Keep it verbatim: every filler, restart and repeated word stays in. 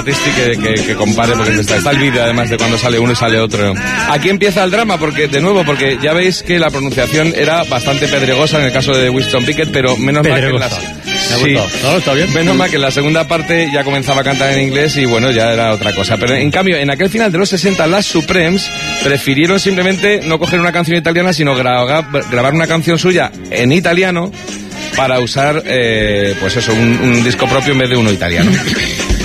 Que, que, que compare, porque está, está el vídeo además de cuando sale uno y sale otro. Aquí empieza el drama, porque de nuevo, porque ya veis que la pronunciación era bastante pedregosa en el caso de Winston Pickett, pero menos mal que en las... Sí, no, está bien. Menos mal que en la segunda parte ya comenzaba a cantar en inglés y bueno, ya era otra cosa. Pero en cambio, en aquel final de los sesenta, las Supremes prefirieron simplemente no coger una canción italiana, sino gra- grabar una canción suya en italiano para usar, eh, pues eso, un, un disco propio en vez de uno italiano.